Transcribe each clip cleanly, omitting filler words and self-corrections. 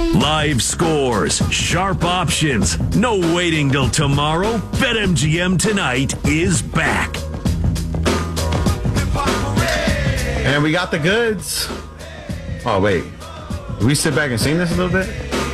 Live scores, sharp options, no waiting till tomorrow. BetMGM tonight is back. And we got the goods. Oh, wait. Did we sit back and sing this a little bit?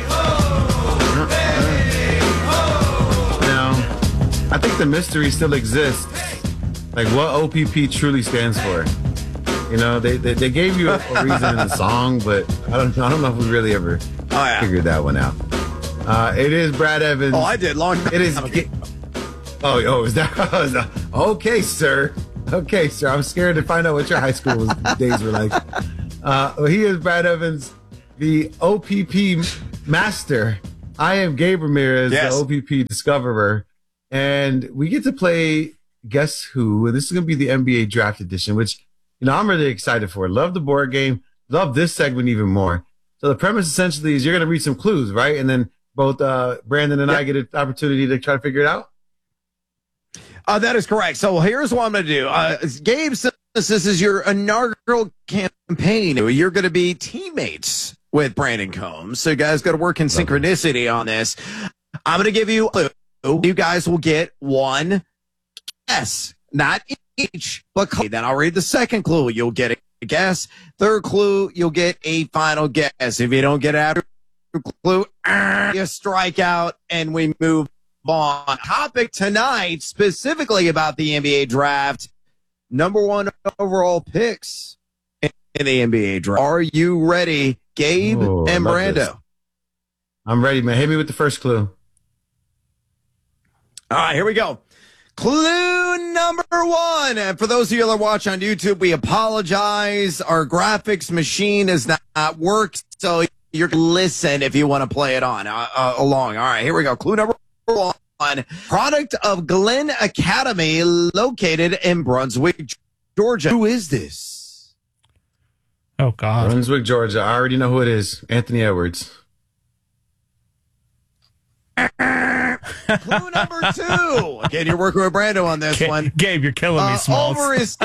No. I think the mystery still exists. Like what OPP truly stands for. You know, they gave you a reason in the song, but I don't know if we really ever figured that one out. It is Brad Evans. Oh, I did long time. It is. Is that? Okay, sir. Okay, sir. I'm scared to find out what your high school days were like. He is Brad Evans, the OPP master. I am Gabe Ramirez, the OPP discoverer, and we get to play Guess Who. And this is going to be the NBA Draft Edition, which I'm really excited for. Love the board game. Love this segment even more. So the premise essentially is you're going to read some clues, right? And then both Brandon and I get an opportunity to try to figure it out. That is correct. So here's what I'm going to do. Gabe says this is your inaugural campaign. You're going to be teammates with Brandon Combs. So you guys got to work in synchronicity on this. I'm going to give you a clue. You guys will get one guess, not each, but then I'll read the second clue. You'll get a guess. Third clue, you'll get a final guess. If you don't get after clue, you strike out and we move on. Topic tonight, specifically about the NBA draft, number 1 overall picks in the NBA draft. Are you ready, Gabe and Brando? This. I'm ready, man. Hit me with the first clue. All right, here we go. Clue number 1. And for those of you that watch on YouTube, we apologize. Our graphics machine does not work, so you're going to listen if you want to play it on along. All right, here we go. Clue number 1. Product of Glen Academy located in Brunswick, Georgia. Who is this? Oh, God. Brunswick, Georgia. I already know who it is. Anthony Edwards. Clue number 2. Again, you're working with Brando on this one. Gabe, you're killing me, Smalls. Over his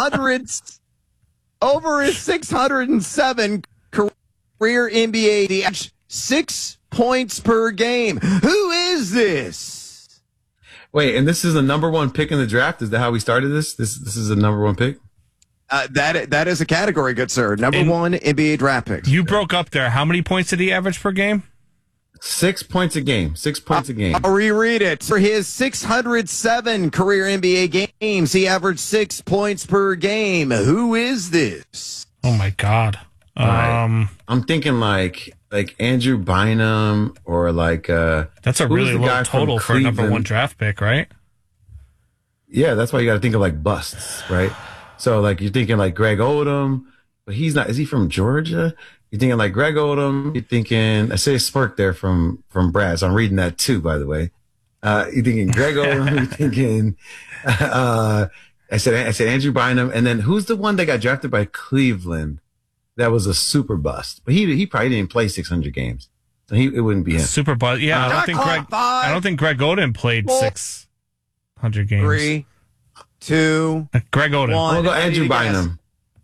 607 career NBA, 6 points per game. Who is this? Wait, and this is the number 1 pick in the draft? Is that how we started this? This is a number 1 pick? That is a category, good sir. Number 1 NBA draft pick. You broke up there. How many points did he average per game? 6 points a game. 6 points a game. I'll reread it. For his 607 career NBA games, he averaged 6 points per game. Who is this? Oh, my God. I'm thinking like Andrew Bynum or like that's a really low total for a number 1 draft pick, right? Yeah, that's why you got to think of like busts, right? So like you're thinking like Greg Odom, but he's not. Is he from Georgia? You're thinking like Greg Odom. You're thinking I say a smirk there from Brad. So I'm reading that too, by the way. You're thinking Greg Odom. You're thinking I said Andrew Bynum, and then who's the one that got drafted by Cleveland? That was a super bust, but he probably didn't play 600 games, so it wouldn't be him. Super bust, yeah. I don't think Greg Oden played 600 games. 3, 2, Greg Oden. 1. We'll go Andrew Bynum.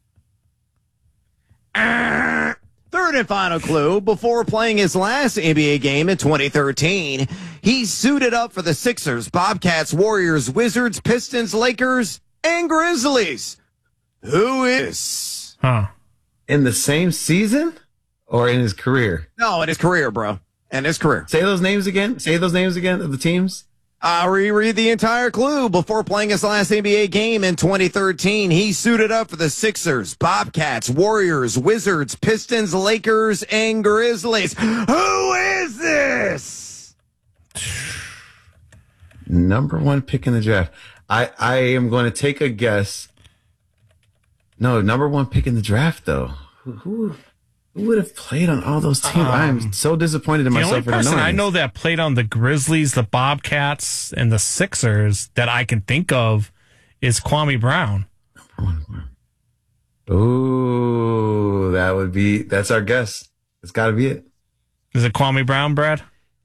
Third and final clue. Before playing his last NBA game in 2013, he suited up for the Sixers, Bobcats, Warriors, Wizards, Pistons, Lakers, and Grizzlies. Who is? In the same season or in his career? No, in his career, bro. In his career. Say those names again. Say those names again of the teams. I'll reread the entire clue. Before playing his last NBA game in 2013, he suited up for the Sixers, Bobcats, Warriors, Wizards, Pistons, Lakers, and Grizzlies. Who is this? Number 1 pick in the draft. I am going to take a guess. No, number 1 pick in the draft, though. Who would have played on all those teams? I am so disappointed in myself. The only person I know that played on the Grizzlies, the Bobcats, and the Sixers that I can think of is Kwame Brown. Ooh, that's our guess. It's got to be it. Is it Kwame Brown, Brad?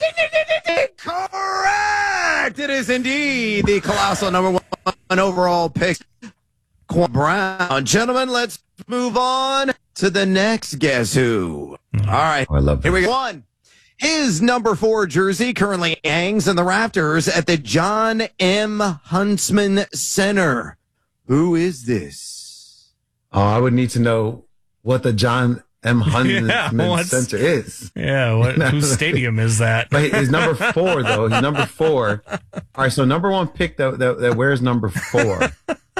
Correct! It is indeed the colossal number 1 overall pick. Kwame Brown. Gentlemen, let's move on to the next Guess Who. All right. I love that. Here we go. 1. His number 4 jersey currently hangs in the rafters at the John M. Huntsman Center. Who is this? Oh, I would need to know what the John M. Huntsman Center is. Yeah, whose stadium is that? But he's number 4, though. He's number 4. All right, so number 1 pick that wears number 4.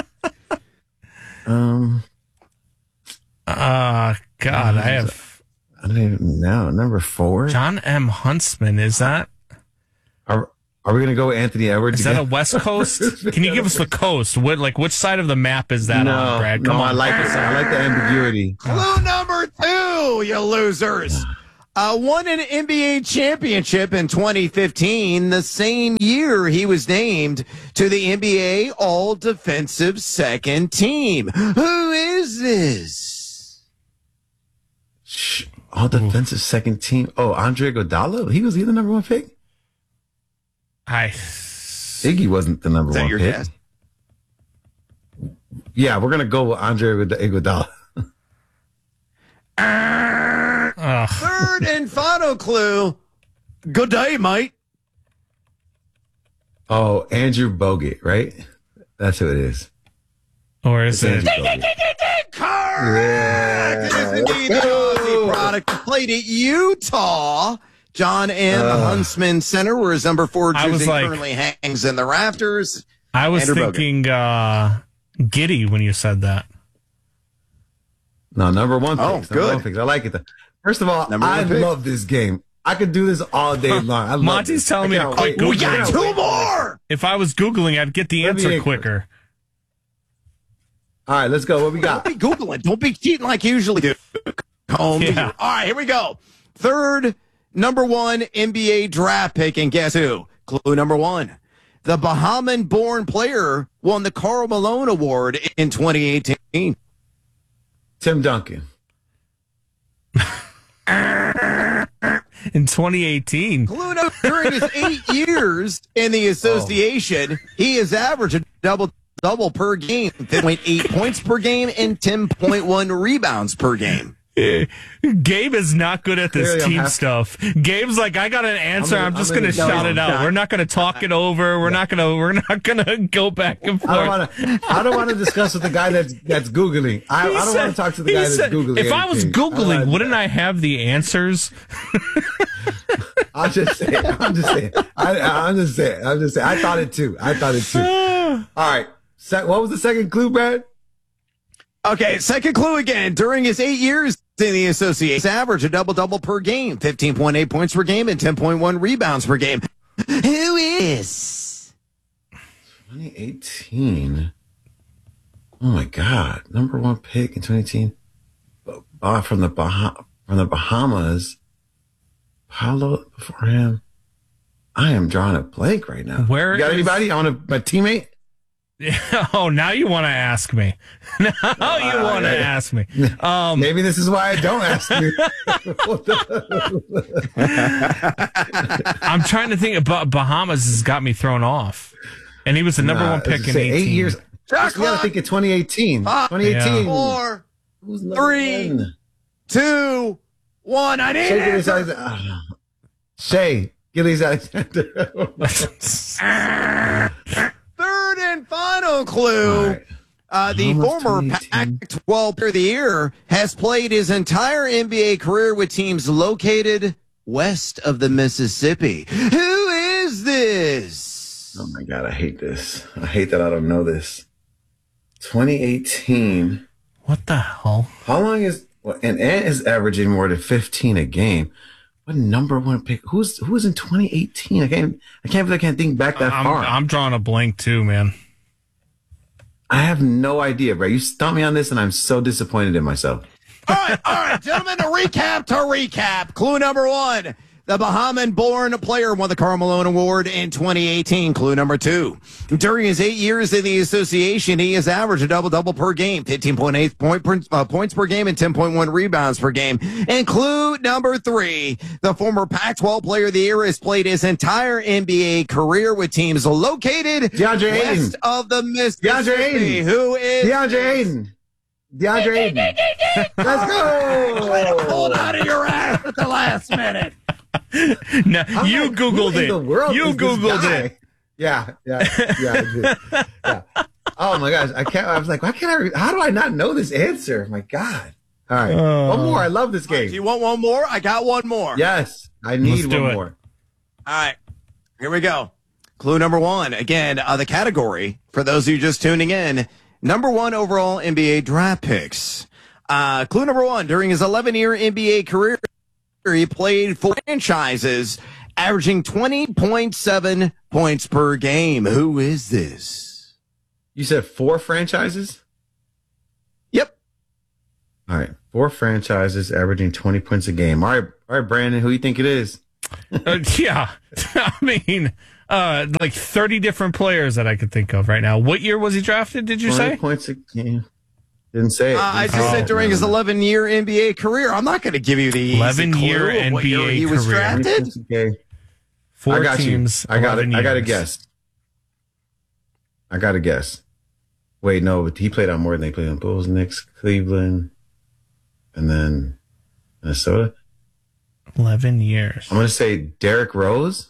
God, I don't even know. Number 4? John M. Huntsman, is that? Are we going to go with Anthony Edwards? Is that a West Coast? Can you give us the coast? Which side of the map is that on, Brad? Come on. I like it. I like the ambiguity. Clue number 2, you losers. Won an NBA championship in 2015, the same year he was named to the NBA All-Defensive Second Team. Who is this? All-Defensive Second Team. Oh, Andre Iguodala? Was he the number 1 pick? Iggy wasn't the number 1 your pick. guess? Yeah, we're going to go with Andre Iguodala. Third and final clue. Good day, mate. Oh, Andrew Bogut, right? That's who it is. Or is it? Correct! It is indeed an Aussie product. Played at Utah. John M. Huntsman Center, where his number 4 jersey currently hangs in the rafters. I was thinking Giddy when you said that. No, number 1 Oh, picks. good. 1 picks. I like it. First of all, I love this game. I could do this all day long. I love Monty's this. telling me to quit Googling. We got 2 more! If I was Googling, I'd get the answer quicker. All right, let's go. What we got? Don't be Googling. Don't be cheating like you usually do. All right, here we go. Third, number 1 NBA draft pick, and guess who? Clue number 1. The Bahamian-born player won the Karl Malone Award in 2018. Tim Duncan. In 2018. Clue number, during his 8 years in the association, he has averaged a double per game, 10.8 points per game, and 10.1 rebounds per game. Gabe is not good at this team stuff. Gabe's like, I got an answer. I'm just going to shout it out. We're not going to talk it over. We're not going to go back and forth. I don't want to discuss with the guy that's Googling. I don't want to talk to the guy that's Googling. If I was Googling, wouldn't I have the answers? I'm just saying. I thought it too. All right. What was the second clue, Brad? Okay, second clue again. During his 8 years in the association, average a double-double per game, 15.8 points per game, and 10.1 rebounds per game. Who is? 2018. Oh my God! Number 1 pick in 2018. From the Bahamas. Paulo before him. I am drawing a blank right now. You got anybody? My teammate. Oh, now you want to ask me. Now you want to ask me. Maybe this is why I don't ask you. I'm trying to think about Bahamas has got me thrown off. And he was the number 1 pick in 18. 8 years. You got to think of 2018. 2018. 4, 3, 2, 1. I need it. Shea Gilgeous-Alexander. Third and final clue. The former Pac-12 Player of the Year has played his entire NBA career with teams located west of the Mississippi. Who is this? Oh, my God. I hate this. I hate that I don't know this. 2018. What the hell? How long is... and Ant is averaging more than 15 a game. What number 1 pick? Who was in 2018? I can't think back that far. I'm drawing a blank too, man. I have no idea, bro. You stumped me on this, and I'm so disappointed in myself. All right, gentlemen, to recap. Clue number 1. The Bahamian-born player won the Karl Malone Award in 2018. Clue number 2. During his 8 years in the association, he has averaged a double-double per game, 15.8 points per game, and 10.1 rebounds per game. And clue number 3. The former Pac-12 Player of the Year has played his entire NBA career with teams located west of the Mississippi. Who is DeAndre Ayton. Let's go. Pulled out of your ass at the last minute. No, you Googled it. You Googled it. Yeah. I did. Yeah. Oh my gosh, I was like, how do I not know this answer? My God. All right. One more. I love this game. Do you want one more? I got one more. Yes. I need one more. All right. Here we go. Clue number 1. Again, the category, for those of you just tuning in, number 1 overall NBA draft picks. Clue number 1, during his 11-year NBA career, he played for franchises, averaging 20.7 points per game. Who is this? You said 4 franchises? Yep. All right. 4 franchises, averaging 20 points a game. All right, Brandon, who do you think it is? Yeah. I mean, like 30 different players that I could think of right now. What year was he drafted, did you 20 say? points a game. Didn't say it. I just said during his 11-year NBA career. I'm not going to give you the 11-year NBA what year he was career. drafted. 4 I got teams, you. I got it. I got to years. guess. Wait, no, but he played on more than they played on Bulls, Knicks, Cleveland, and then Minnesota. 11 years. I'm going to say Derrick Rose.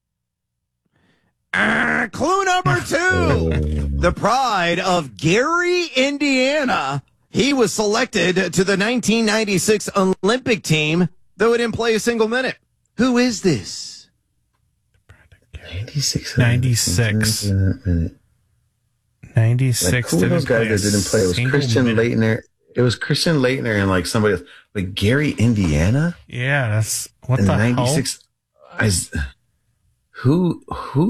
Clue number 2. The pride of Gary, Indiana. He was selected to the 1996 Olympic team, though he didn't play a single minute. Who is this? 96. 96. 96. Like, who were those guys that didn't play? It was Christian Laettner. It was Christian Laettner and like somebody else. Like Gary, Indiana? Yeah, that's what the 96. Who?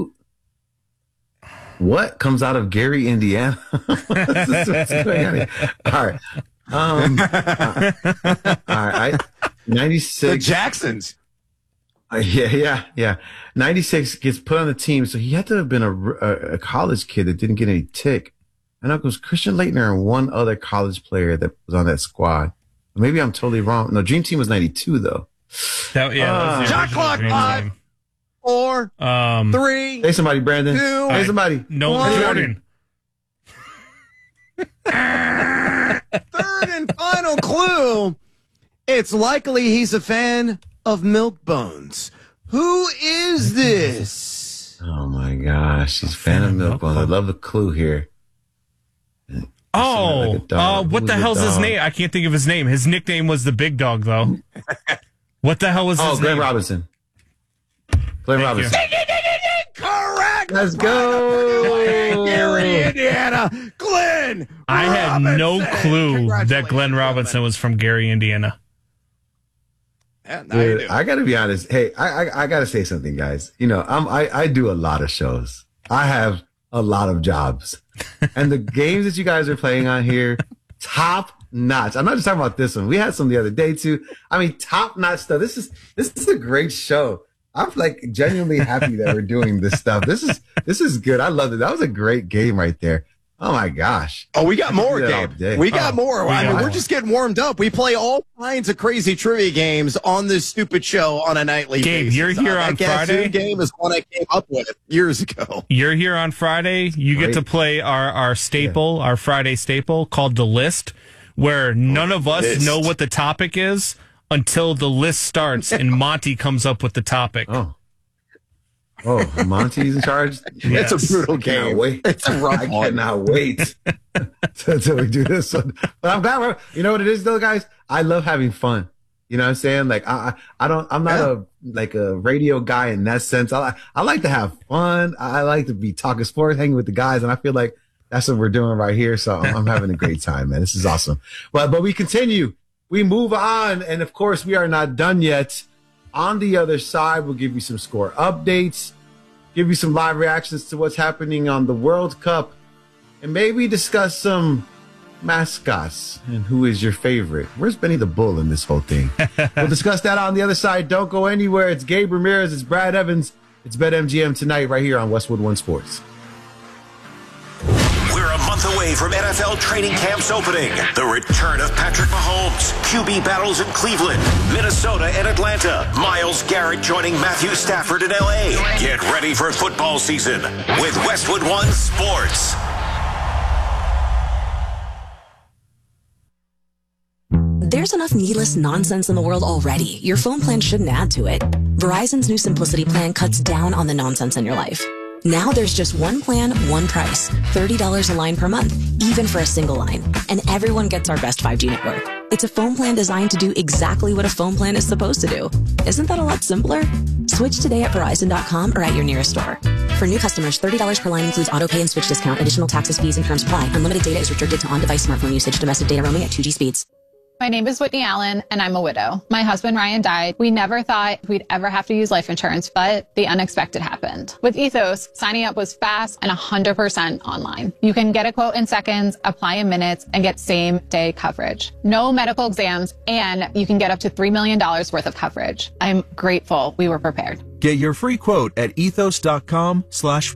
What comes out of Gary, Indiana? What's going on here? All right. All right. 96. The Jacksons. Yeah. 96 gets put on the team. So he had to have been a college kid that didn't get any tick. I know it was Christian Laettner and one other college player that was on that squad. Maybe I'm totally wrong. No, Dream Team was 92 though. Shot clock. 5, 4, 3. Hey, somebody, Brandon. 2. Hey, somebody. No, Jordan. Third and final clue. It's likely he's a fan of Milk Bones. Who is this? Oh my gosh, he's a fan of Milk Bones. I love the clue here. What the hell's his name? I can't think of his name. His nickname was the Big Dog, though. What the hell was his name? Glenn Robinson. Glenn Robinson. Correct. Let's go. Gary, Indiana. Glenn. I had no clue that Glenn Robinson was from Gary, Indiana. Yeah, dude, I gotta be honest. Hey, I gotta say something, guys. You know, I do a lot of shows. I have a lot of jobs, and the games that you guys are playing on here, top notch. I'm not just talking about this one. We had some the other day too. I mean, top notch stuff. This is a great show. I'm like genuinely happy that we're doing this stuff. This is good. I love it. That was a great game right there. Oh my gosh. Oh, we got more, Gabe. We got more. We're just getting warmed up. We play all kinds of crazy trivia games on this stupid show on a nightly basis. Gabe, you're here on Friday. That game is one I came up with years ago. You're here on Friday. You get to play our staple, our Friday staple called The List, where none of us know what the topic is until the list starts and Monty comes up with the topic. Oh, Monty's in charge? Yes. It's a brutal game. It's a rough one. I cannot wait until we do this one. But I'm glad you know what it is though, guys? I love having fun. You know what I'm saying? Like I'm not a radio guy in that sense. I like to have fun. I like to be talking sports, hanging with the guys, and I feel like that's what we're doing right here. So I'm having a great time, man. This is awesome. But we continue. We move on, and of course we are not done yet. On the other side, we'll give you some score updates, give you some live reactions to what's happening on the World Cup, and maybe discuss some mascots and who is your favorite. Where's Benny the Bull in this whole thing? We'll discuss that on the other side. Don't go anywhere. It's Gabe Ramirez. It's Brad Evans. It's BetMGM tonight right here on Westwood One Sports. We're a month away from NFL training camps opening. The return of Patrick Mahomes, QB battles in Cleveland, Minnesota and Atlanta. Myles Garrett joining Matthew Stafford in LA. Get ready for football season with Westwood One Sports. There's enough needless nonsense in the world already. Your phone plan shouldn't add to it. Verizon's new Simplicity plan cuts down on the nonsense in your life. Now there's just one plan, one price. $30 a line per month, even for a single line. And everyone gets our best 5G network. It's a phone plan designed to do exactly what a phone plan is supposed to do. Isn't that a lot simpler? Switch today at Verizon.com or at your nearest store. For new customers, $30 per line includes auto pay and switch discount. Additional taxes, fees, and terms apply. Unlimited data is restricted to on-device smartphone usage. Domestic data roaming at 2G speeds. My name is Whitney Allen, and I'm a widow. My husband, Ryan, died. We never thought we'd ever have to use life insurance, but the unexpected happened. With Ethos, signing up was fast and 100% online. You can get a quote in seconds, apply in minutes, and get same-day coverage. No medical exams, and you can get up to $3 million worth of coverage. I'm grateful we were prepared. Get your free quote at ethos.com/.